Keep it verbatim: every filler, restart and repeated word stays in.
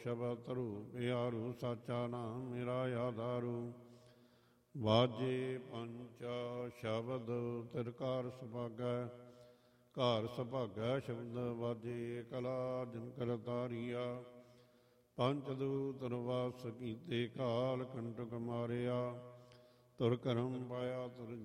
ਸ਼ਬਦ ਧਰੂ ਪਿਆਰੂ ਸਾਚਾ ਨਾਮ ਮੇਰਾ ਆਧਾਰੂ। ਵਾਜੇ ਪੰਚ ਸ਼ਬਦ ਤਿਰਕਾਰ ਸੁਭਾਗੈ, ਘਰ ਸੁਭਾਗੈ ਸ਼ਬਦ ਵਾਜੇ ਕਲਾ ਜਿਨ ਕਰ ਤਾਰੀਆ। ਪੰਚ ਦੂਤ ਨਿਵਾਸ ਕੀਤੇ ਕਾਲ ਕੰਟਕ ਮਾਰਿਆ, ਤੁਰ ਕਰਮ ਪਾਇਆ ਤੁਰ